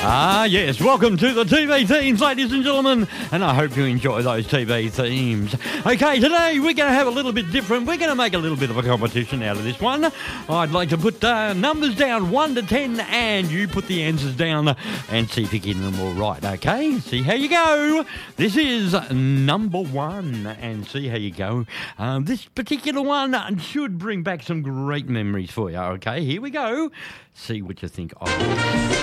Yes, welcome to the TV themes, ladies and gentlemen, and I hope you enjoy those TV themes. Okay, today we're going to have a little bit different. We're going to make a little bit of a competition out of this one. I'd like to put numbers down 1 to 10, and you put the answers down and see if you're getting them all right, okay? See how you go. This is number 1, and see how you go. This particular one should bring back some great memories for you, okay? Here we go. See what you think of it.